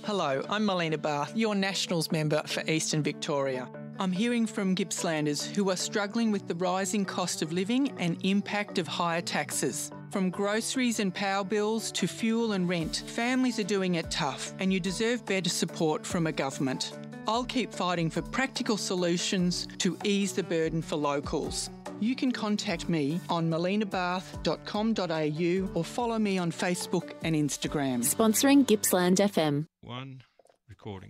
Hello, I'm Melina Barth, your Nationals member for Eastern Victoria. I'm hearing from Gippslanders who are struggling with the rising cost of living and impact of higher taxes. From groceries and power bills to fuel and rent, families are doing it tough and you deserve better support from a government. I'll keep fighting for practical solutions to ease the burden for locals. You can contact me on melinabarth.com.au or follow me on Facebook and Instagram. Sponsoring Gippsland FM. One recording.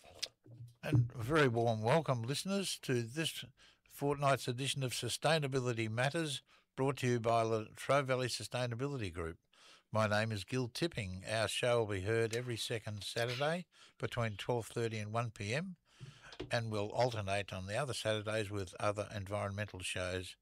And a very warm welcome, listeners, to this fortnight's edition of Sustainability Matters, brought to you by Latrobe Valley Sustainability Group. My name is Gil Tipping. Our show will be heard every second Saturday between 12:30 and 1 p.m, and we'll alternate on the other Saturdays with other environmental shows.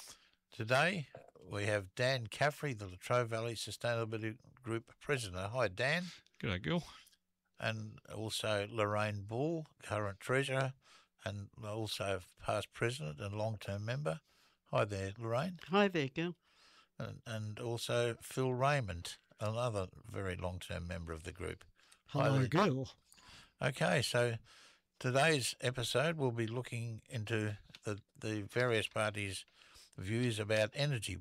Today we have Dan Caffrey, the Latrobe Valley Sustainability Group President. Hi, Dan. G'day, Gil. And also Lorraine Bull, current Treasurer, and also past President and long-term member. Hi there, Lorraine. Hi there, Gil. And also Phil Raymond, another very long-term member of the group. Hello, Gil. Okay, so today's episode we'll be looking into the various parties' views about energy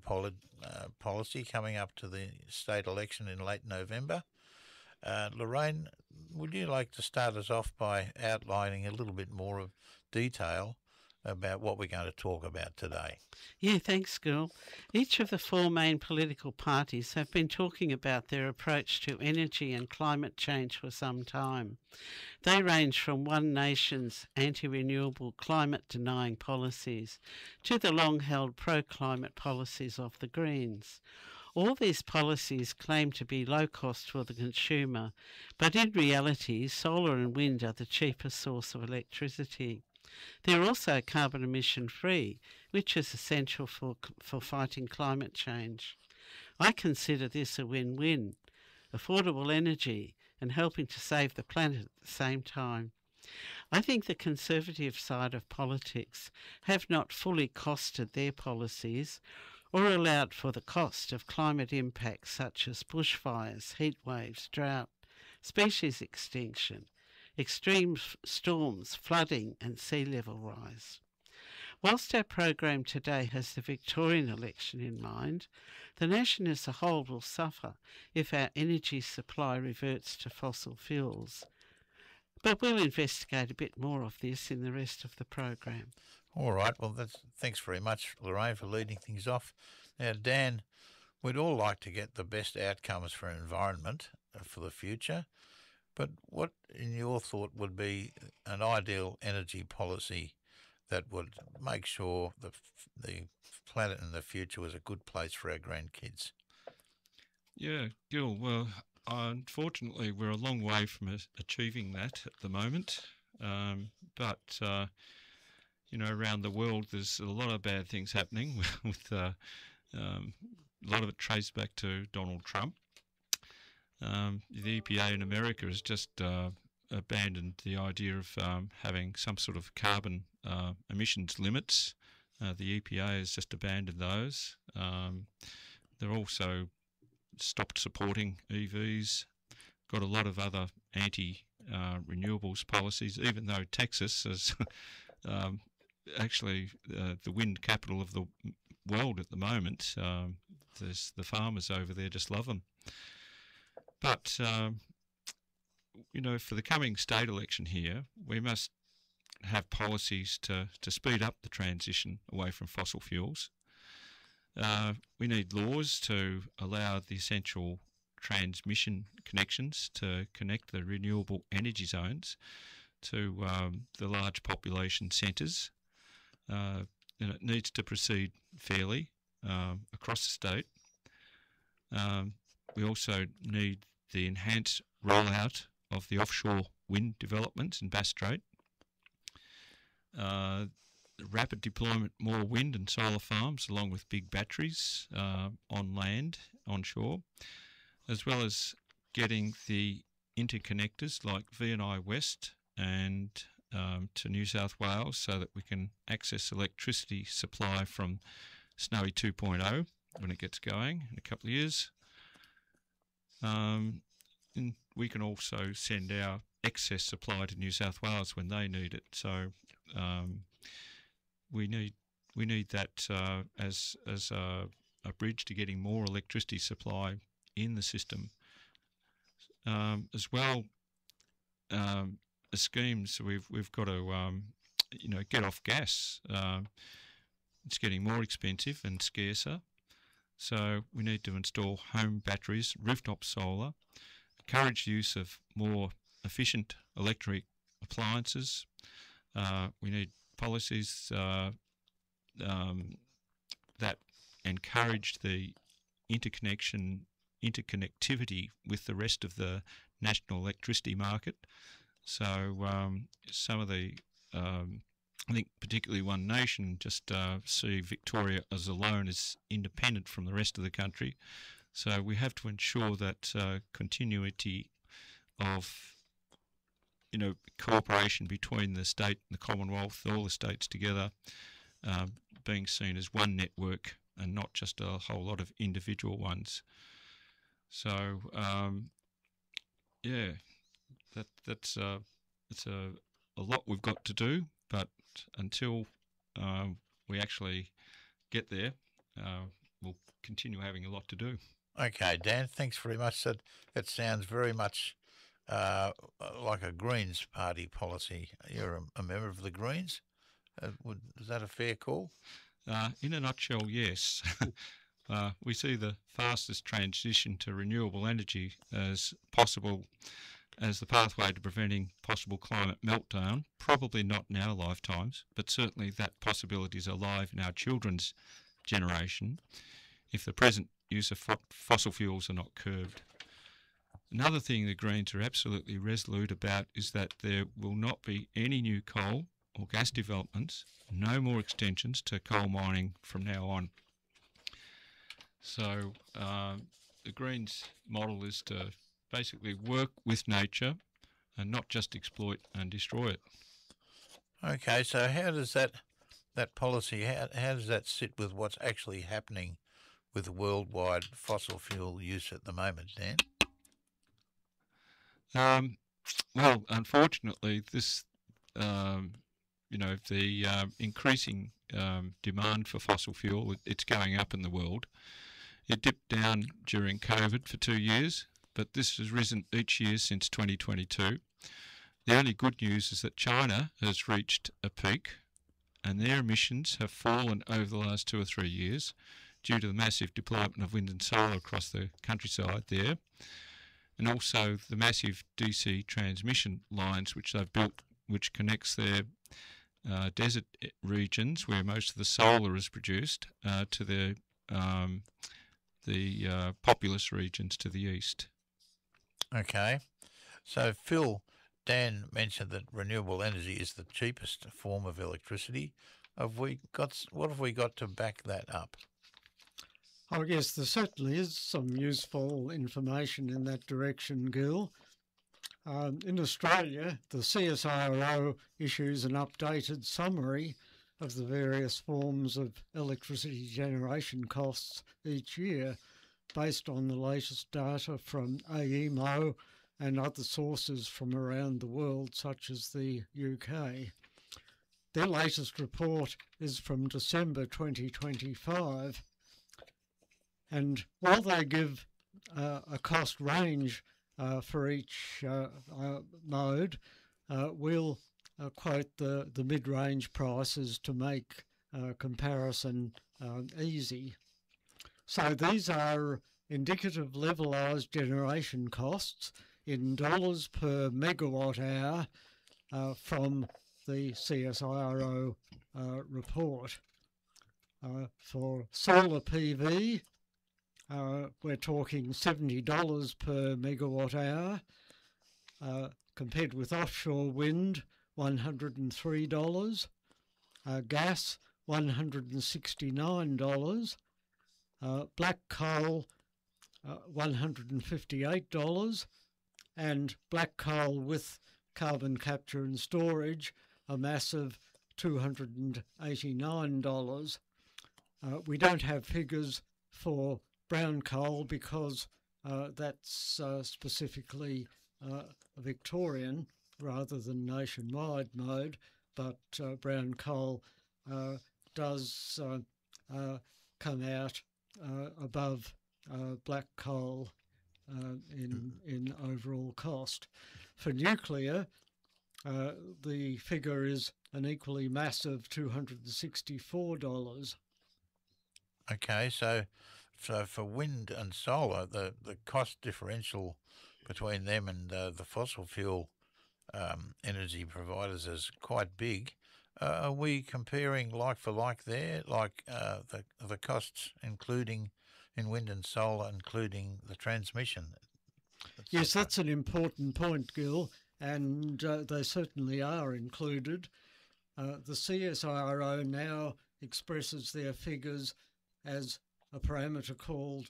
policy coming up to the state election in late November. Lorraine, would you like to start us off by outlining a little bit more of detail about what we're going to talk about today? Yeah, thanks, Gil. Each of the four main political parties have been talking about their approach to energy and climate change for some time. They range from One Nation's anti-renewable climate-denying policies to the long-held pro-climate policies of the Greens. All these policies claim to be low cost for the consumer, but in reality, solar and wind are the cheapest source of electricity. They're also carbon emission free, which is essential for fighting climate change. I consider this a win-win: affordable energy and helping to save the planet at the same time. I think the Conservative side of politics have not fully costed their policies or allowed for the cost of climate impacts such as bushfires, heat waves, drought, species extinction, extreme storms, flooding and sea level rise. Whilst our program today has the Victorian election in mind, the nation as a whole will suffer if our energy supply reverts to fossil fuels. But we'll investigate a bit more of this in the rest of the program. All right, well, thanks very much, Lorraine, for leading things off. Now, Dan, we'd all like to get the best outcomes for environment for the future, but what, in your thought, would be an ideal energy policy that would make sure the planet in the future was a good place for our grandkids? Yeah, Gil, well, unfortunately, we're a long way from achieving that at the moment, but around the world, there's a lot of bad things happening with a lot of it traced back to Donald Trump. The EPA in America has just abandoned the idea of having some sort of carbon emissions limits. The EPA has just abandoned those. They're also stopped supporting EVs, got a lot of other anti-renewables policies, even though Texas is actually the wind capital of the world at the moment. There's the farmers over there just love them. But, for the coming state election here, we must have policies to speed up the transition away from fossil fuels. We need laws to allow the essential transmission connections to connect the renewable energy zones to the large population centres. And it needs to proceed fairly across the state. We also need the enhanced rollout of the offshore wind developments in Bass Strait. Rapid deployment, more wind and solar farms along with big batteries on land, onshore, as well as getting the interconnectors like V&I West and to New South Wales so that we can access electricity supply from Snowy 2.0 when it gets going in a couple of years. we can also send our excess supply to New South Wales when they need it. So we need that as a bridge to getting more electricity supply in the system. As well, as schemes, we've got to get off gas. It's getting more expensive and scarcer, so we need to install home batteries, rooftop solar, encourage use of more efficient electric appliances. We need policies that encourage the interconnectivity with the rest of the national electricity market. So some of the, I think particularly One Nation just see Victoria as alone as independent from the rest of the country. So we have to ensure that continuity of cooperation between the state and the Commonwealth, all the states together, being seen as one network and not just a whole lot of individual ones. So that's a lot we've got to do, but until we actually get there, we'll continue having a lot to do. Okay, Dan, thanks very much. That sounds very much like a Greens party policy. You're a member of the Greens. Is that a fair call? In a nutshell, yes. We see the fastest transition to renewable energy as possible as the pathway to preventing possible climate meltdown, probably not in our lifetimes, but certainly that possibility is alive in our children's generation if the present use of fossil fuels are not curbed. Another thing the Greens are absolutely resolute about is that there will not be any new coal or gas developments, no more extensions to coal mining from now on. So the Greens model is to basically work with nature and not just exploit and destroy it. Okay, so how does that policy, how does that sit with what's actually happening with worldwide fossil fuel use at the moment, Dan? Well, unfortunately, this, the increasing demand for fossil fuel, it's going up in the world. It dipped down during COVID for 2 years, but this has risen each year since 2022. The only good news is that China has reached a peak and their emissions have fallen over the last 2 or 3 years due to the massive deployment of wind and solar across the countryside there, and also the massive DC transmission lines which they've built, which connects their desert regions where most of the solar is produced to the populous regions to the east. Okay, so Phil, Dan mentioned that renewable energy is the cheapest form of electricity. What have we got to back that up? I guess there certainly is some useful information in that direction, Gil. In Australia, the CSIRO issues an updated summary of the various forms of electricity generation costs each year based on the latest data from AEMO and other sources from around the world, such as the UK. Their latest report is from December 2025, and while they give a cost range for each mode, we'll quote the mid-range prices to make comparison easy. So these are indicative levelised generation costs in dollars per megawatt hour from the CSIRO report. For solar PV, we're talking $70 per megawatt hour, compared with offshore wind, $103, gas, $169, black coal, $158, and black coal with carbon capture and storage, a massive $289. We don't have figures for brown coal because that's specifically Victorian rather than nationwide mode, but brown coal does come out above black coal in overall cost. For nuclear, the figure is an equally massive $264. Okay, so for wind and solar, the cost differential between them and the fossil fuel energy providers is quite big. Are we comparing like for like there, like the costs including in wind and solar, including the transmission? Yes, that's an important point, Gil, and they certainly are included. The CSIRO now expresses their figures as a parameter called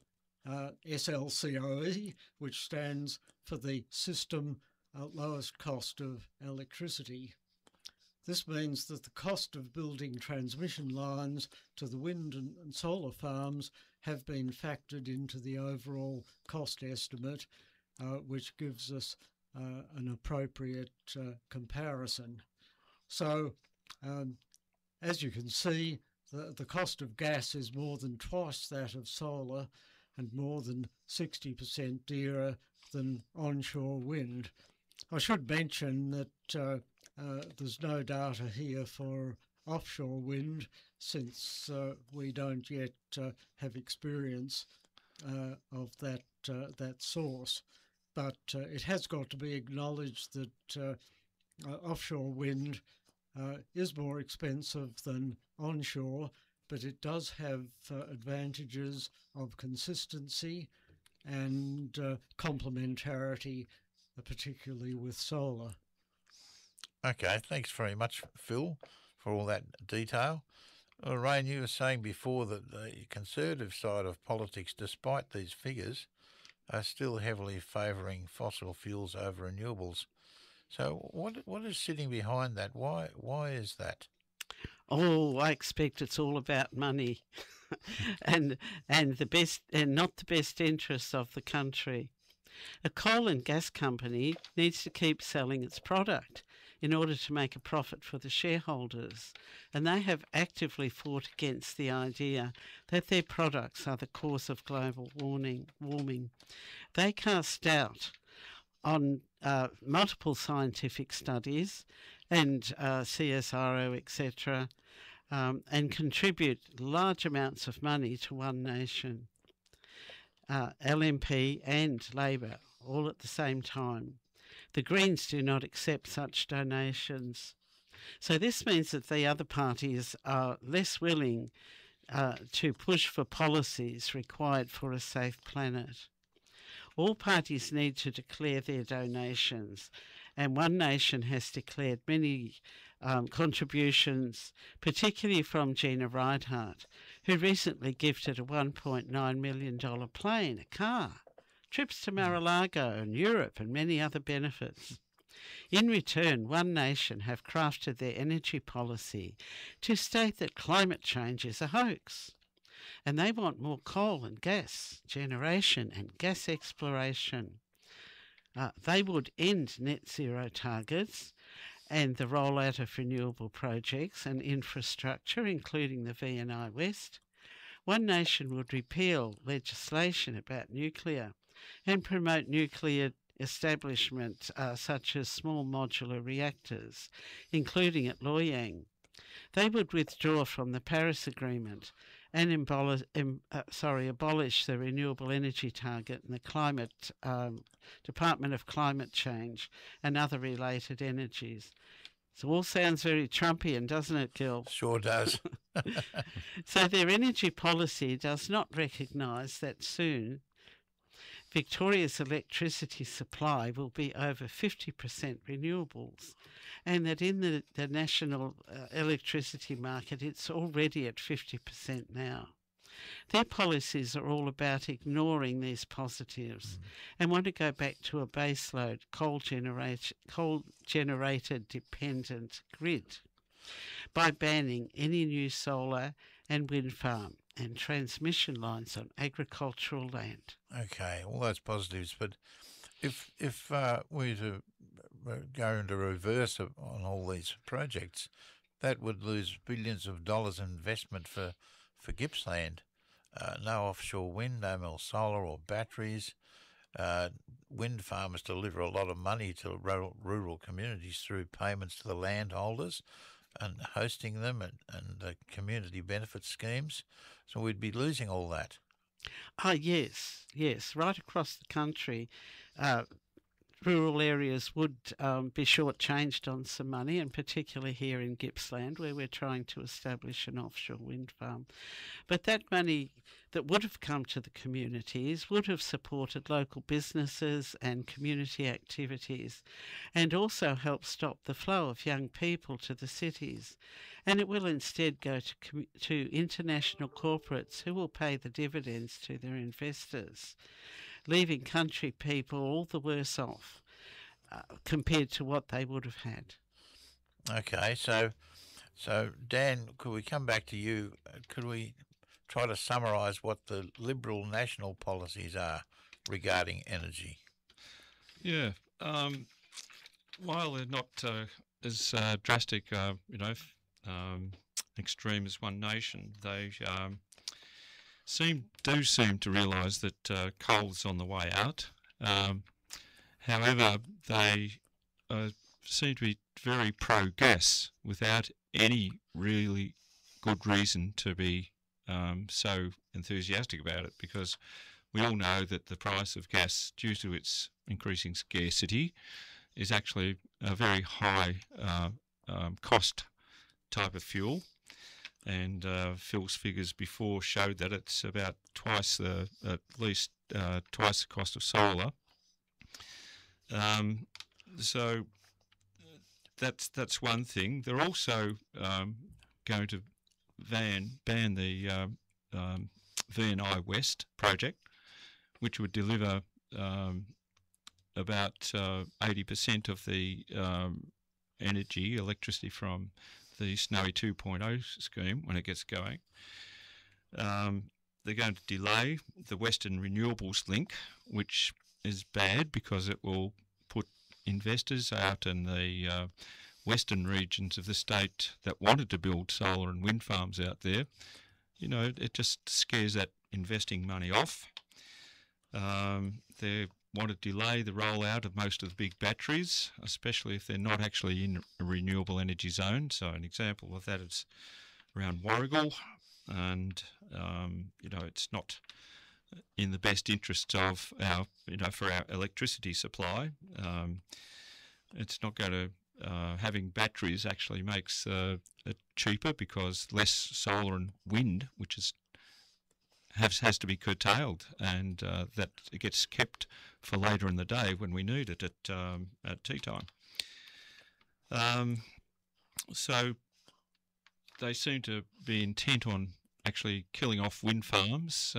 SLCOE, which stands for the system lowest cost of electricity. This means that the cost of building transmission lines to the wind and solar farms have been factored into the overall cost estimate, which gives us an appropriate comparison. So, as you can see, the cost of gas is more than twice that of solar and more than 60% dearer than onshore wind. I should mention that there's no data here for offshore wind, since we don't yet have experience of that source. But it has got to be acknowledged that offshore wind is more expensive than onshore, but it does have advantages of consistency and complementarity, particularly with solar. Okay, thanks very much, Phil, for all that detail. Rain, you were saying before that the Conservative side of politics, despite these figures, are still heavily favouring fossil fuels over renewables. So what is sitting behind that? Why is that? Oh, I expect it's all about money and the best, and not the best interests of the country. A coal and gas company needs to keep selling its product in order to make a profit for the shareholders, and they have actively fought against the idea that their products are the cause of global warming. They cast doubt on multiple scientific studies and CSIRO, etc., and contribute large amounts of money to One Nation, LNP and Labor, all at the same time. The Greens do not accept such donations. So this means that the other parties are less willing to push for policies required for a safe planet. All parties need to declare their donations, and One Nation has declared many contributions, particularly from Gina Rinehart, who recently gifted a $1.9 million plane, a car, trips to Mar-a-Lago and Europe, and many other benefits. In return, One Nation have crafted their energy policy to state that climate change is a hoax, and they want more coal and gas generation and gas exploration. They would end net zero targets and the rollout of renewable projects and infrastructure, including the VNI West. One Nation would repeal legislation about nuclear and promote nuclear establishment such as small modular reactors, including at Loy Yang. They would withdraw from the Paris Agreement and abolish the renewable energy target and the climate Department of Climate Change and other related energies. So all sounds very Trumpian, doesn't it, Gil? Sure does. So their energy policy does not recognise that soon Victoria's electricity supply will be over 50% renewables, and that in the national electricity market it's already at 50% now. Their policies are all about ignoring these positives and want to go back to a baseload coal-generated dependent grid by banning any new solar and wind farm and transmission lines on agricultural land. Okay, all those positives, but If we to go into reverse on all these projects, that would lose billions of dollars in investment for Gippsland. No offshore wind, no more solar or batteries. Wind farmers deliver a lot of money to rural communities through payments to the landholders and hosting them and community benefit schemes. So we'd be losing all that. Yes, right across the country. Rural areas would be shortchanged on some money, and particularly here in Gippsland, where we're trying to establish an offshore wind farm. But that money that would have come to the communities would have supported local businesses and community activities, and also helped stop the flow of young people to the cities. And it will instead go to international corporates who will pay the dividends to their investors, leaving country people all the worse off compared to what they would have had. Okay, so Dan, could we come back to you? Could we try to summarise what the Liberal national policies are regarding energy? Yeah. While they're not as drastic, extreme as One Nation, they seem to realise that coal's on the way out. However, they seem to be very pro-gas without any really good reason to be so enthusiastic about it, because we all know that the price of gas, due to its increasing scarcity, is actually a very high cost type of fuel. And Phil's figures before showed that it's about at least twice the cost of solar. So that's one thing. They're also going to ban the VNI West project, which would deliver about 80% of the electricity from the Snowy 2.0 scheme when it gets going. They're going to delay the Western Renewables Link, which is bad because it will put investors out in the western regions of the state that wanted to build solar and wind farms out there. It just scares that investing money off. They want to delay the rollout of most of the big batteries, especially if they're not actually in a renewable energy zone. So an example of that is around Warragul, and it's not in the best interests of our, for our electricity supply. It's not going to having batteries actually makes it cheaper, because less solar and wind, which has to be curtailed, and that it gets kept for later in the day when we need it at tea time. So they seem to be intent on actually killing off wind farms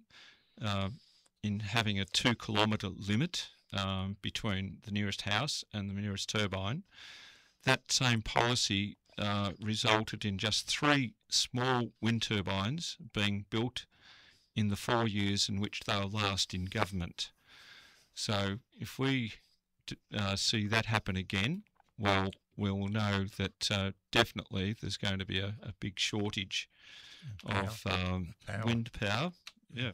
in having a 2-kilometre limit between the nearest house and the nearest turbine. That same policy resulted in just 3 small wind turbines being built in the 4 years in which they were last in government. So if we see that happen again, well, we'll know that definitely there's going to be a big shortage of wind power. Yeah.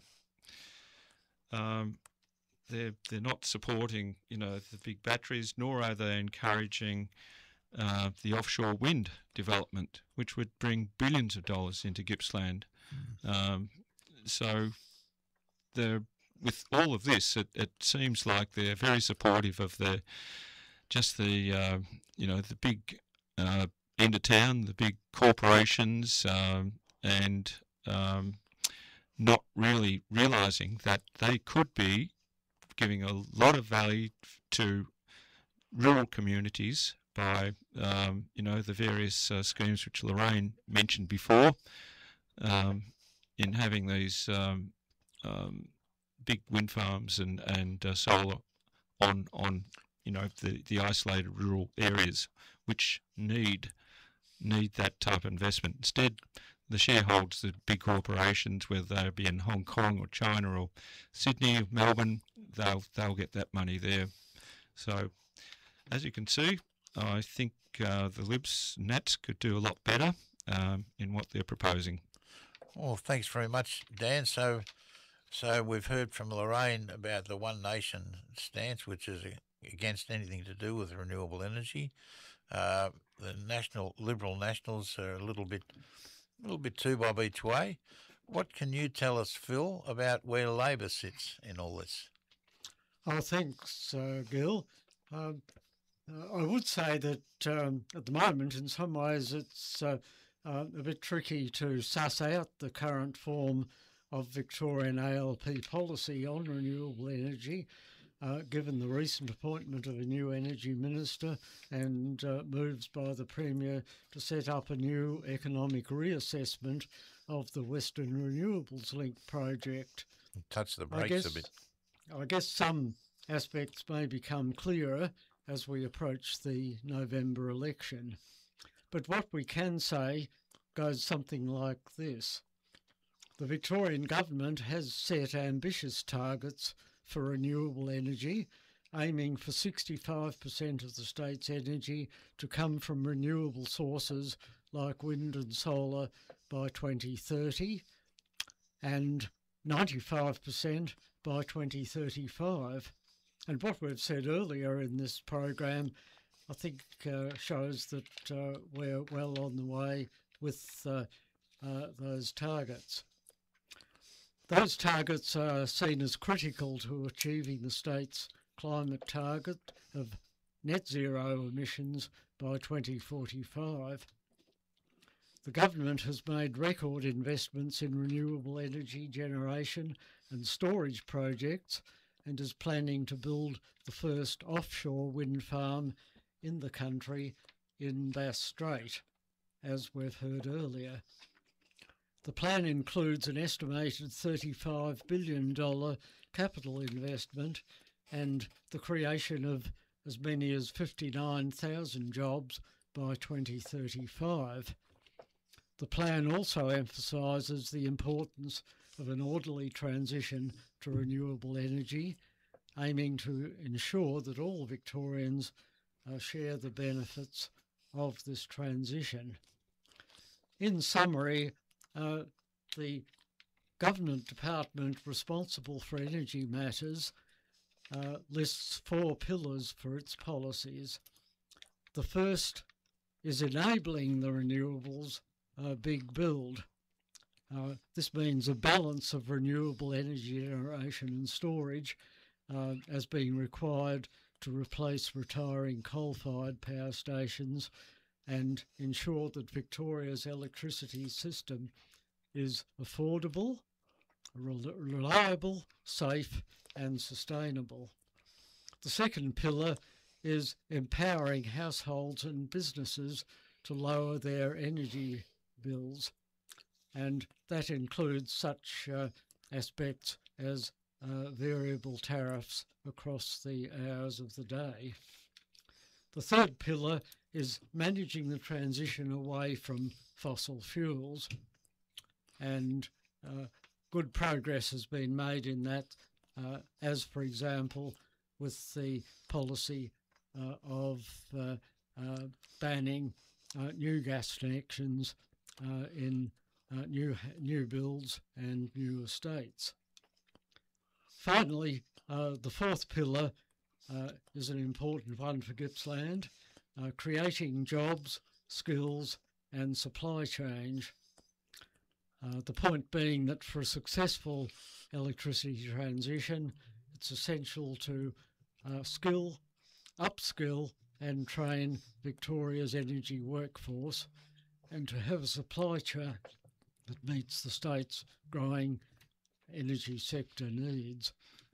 They're not supporting, the big batteries, nor are they encouraging the offshore wind development, which would bring billions of dollars into Gippsland. So with all of this, it seems like they're very supportive of the big end of town, the big corporations, and not really realising that they could be giving a lot of value to rural communities by the various schemes which Lorraine mentioned before, in having these big wind farms and solar on the isolated rural areas which need that type of investment. Instead, the shareholders of big corporations, whether they be in Hong Kong or China or Sydney or Melbourne, they'll get that money there. So, as you can see, I think the Libs Nats could do a lot better in what they're proposing. Well, thanks very much, Dan. So we've heard from Lorraine about the One Nation stance, which is against anything to do with renewable energy. The Liberal Nationals are a little bit two bob each way. What can you tell us, Phil, about where Labor sits in all this? Oh, thanks, Gil. I would say that at the moment, in some ways, it's a bit tricky to suss out the current form of Victorian ALP policy on renewable energy, given the recent appointment of a new energy minister and moves by the Premier to set up a new economic reassessment of the Western Renewables Link project. Touch the brakes a bit. I guess some aspects may become clearer as we approach the November election. But what we can say goes something like this. The Victorian government has set ambitious targets for renewable energy, aiming for 65% of the state's energy to come from renewable sources like wind and solar by 2030 and 95% by 2035. And what we've said earlier in this program, I think, shows that we're well on the way with those targets. Those targets are seen as critical to achieving the state's climate target of net zero emissions by 2045. The government has made record investments in renewable energy generation and storage projects and is planning to build the first offshore wind farm in the country in Bass Strait, as we've heard earlier. The plan includes an estimated $35 billion capital investment and the creation of as many as 59,000 jobs by 2035. The plan also emphasises the importance of an orderly transition to renewable energy, aiming to ensure that all Victorians share the benefits of this transition. In summary, the government department responsible for energy matters lists 4 pillars for its policies. The first is enabling the renewables big build. This means a balance of renewable energy generation and storage as being required to replace retiring coal-fired power stations and ensure that Victoria's electricity system is affordable, reliable, safe and sustainable. The second pillar is empowering households and businesses to lower their energy bills, and that includes such aspects as variable tariffs across the hours of the day. The third pillar is managing the transition away from fossil fuels, and good progress has been made in that, as for example with the policy of banning new gas connections in new builds and new estates. Finally, the fourth pillar is an important one for Gippsland, creating jobs, skills and supply chain. The point being that for a successful electricity transition, it's essential to upskill and train Victoria's energy workforce and to have a supply chain that meets the state's growing energy sector needs.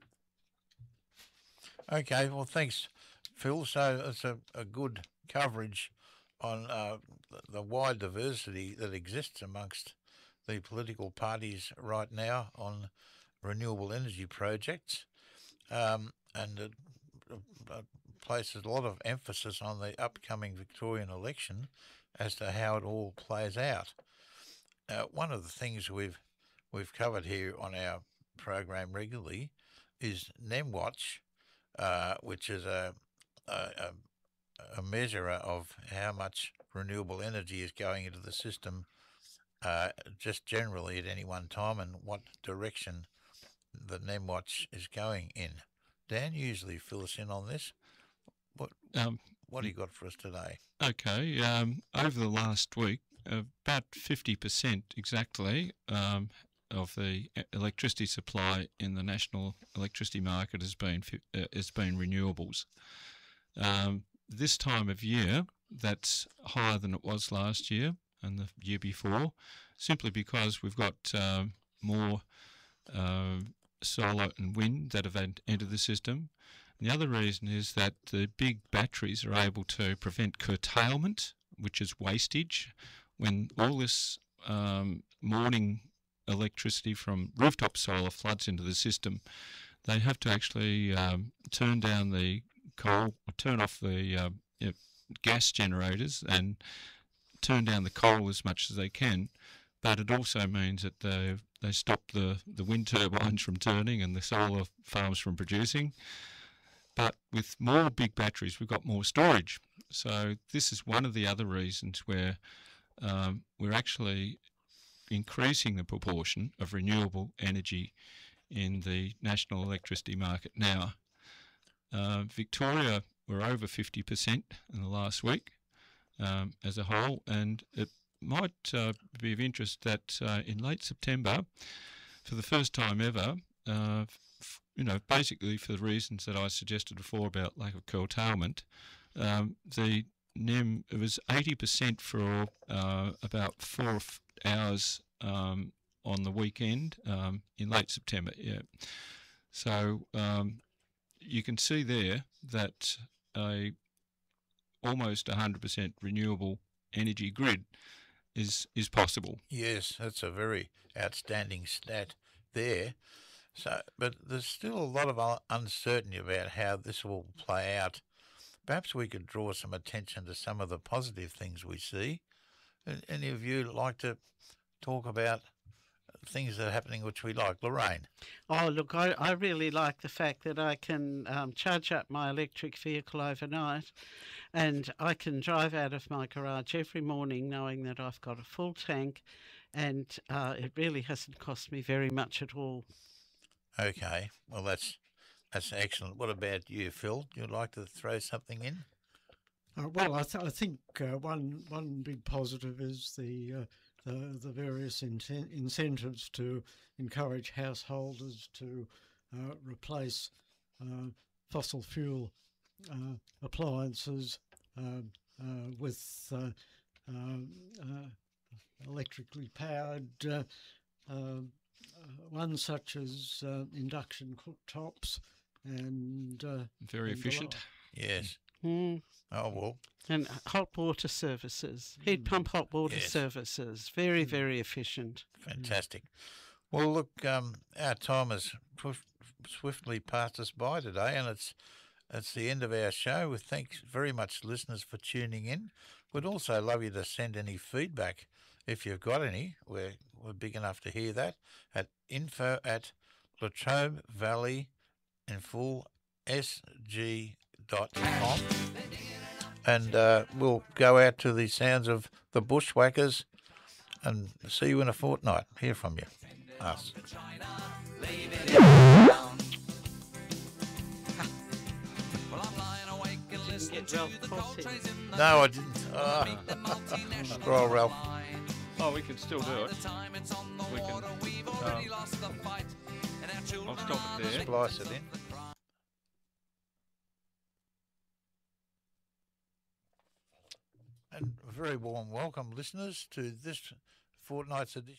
Okay, well, thanks, Phil. So it's a good coverage on the wide diversity that exists amongst the political parties right now on renewable energy projects, and it places a lot of emphasis on the upcoming Victorian election as to how it all plays out. one of the things we've covered here on our program regularly is NemWatch, which is a measure of how much renewable energy is going into the system, just generally at any one time, and what direction the NemWatch is going in. Dan, usually fill us in on this. What do you got for us today? Okay, over the last week, about 50% exactly of the electricity supply in the national electricity market has been renewables. This time of year, that's higher than it was last year and the year before, simply because we've got more solar and wind that have entered the system. And the other reason is that the big batteries are able to prevent curtailment, which is wastage. When all this morning electricity from rooftop solar floods into the system, they have to actually turn down the coal, or turn off the gas generators and turn down the coal as much as they can. But it also means that they stop the wind turbines from turning and the solar farms from producing. But with more big batteries, we've got more storage. So this is one of the other reasons where we're actually increasing the proportion of renewable energy in the national electricity market now. Victoria, we're over 50% in the last week as a whole, and it might be of interest that in late September, for the first time ever, basically for the reasons that I suggested before about lack of curtailment, the NEM, it was 80% for about 4 hours on the weekend in late September. Yeah, so you can see there that a almost 100% renewable energy grid is possible. Yes, that's a very outstanding stat there. So, but there's still a lot of uncertainty about how this will play out. Perhaps we could draw some attention to some of the positive things we see. Any of you like to talk about things that are happening which we like? Lorraine? Oh, look, I really like the fact that I can charge up my electric vehicle overnight, and I can drive out of my garage every morning knowing that I've got a full tank, and it really hasn't cost me very much at all. Okay, well that's excellent. What about you, Phil? You'd like to throw something in? Well, I think one big positive is the various incentives to encourage householders to replace fossil fuel appliances with electrically powered ones such as induction cooktops and very efficient. Yes. Mm. Oh, well. And hot water services, heat pump hot water services, very, very efficient. Fantastic. Well, look, our time has swiftly passed us by today, and it's the end of our show. We thank very much listeners for tuning in. We'd also love you to send any feedback if you've got any. We're big enough to hear that at info@Latrobe Valley in full SG.com. And we'll go out to the sounds of the Bushwhackers and see you in a fortnight. Hear from you. Us. No, I didn't. Poor Ralph. Oh, we can still do it. We can. I'll stop it there. Splice it in. And a very warm welcome, listeners, to this fortnight's edition.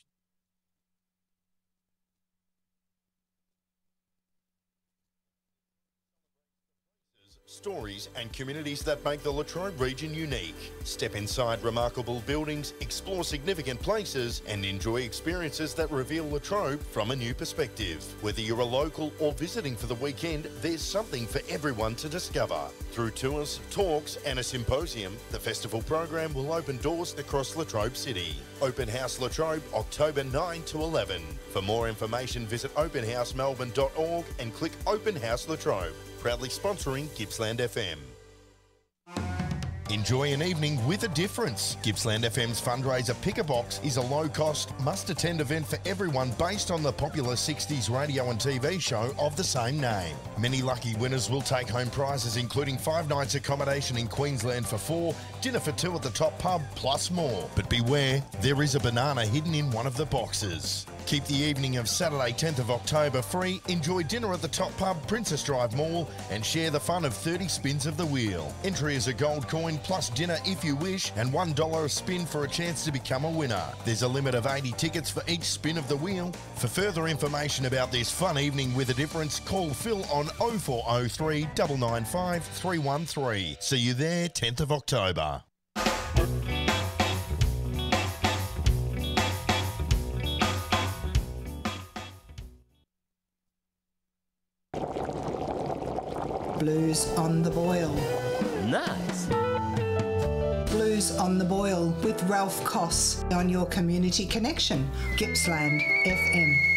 Stories and communities that make the Latrobe region unique. Step inside remarkable buildings, explore significant places, and enjoy experiences that reveal Latrobe from a new perspective. Whether you're a local or visiting for the weekend, there's something for everyone to discover. Through tours, talks, and a symposium, the festival program will open doors across Latrobe City. Open House Latrobe, October 9 to 11. For more information, visit openhousemelbourne.org and click Open House Latrobe. Proudly sponsoring Gippsland FM. Enjoy an evening with a difference. Gippsland FM's fundraiser Pick a Box is a low-cost, must-attend event for everyone based on the popular 60s radio and TV show of the same name. Many lucky winners will take home prizes including 5 nights accommodation in Queensland for 4, dinner for 2 at the Top Pub, plus more. But beware, there is a banana hidden in one of the boxes. Keep the evening of Saturday 10th of October free, enjoy dinner at the Top Pub, Princess Drive Mall and share the fun of 30 spins of the wheel. Entry is a gold coin plus dinner if you wish and $1 a spin for a chance to become a winner. There's a limit of 80 tickets for each spin of the wheel. For further information about this fun evening with a difference, call Phil on 0403 995 313. See you there 10th of October. Blues on the Boil. Nice. Blues on the Boil with Ralph Koss on your community connection, Gippsland FM.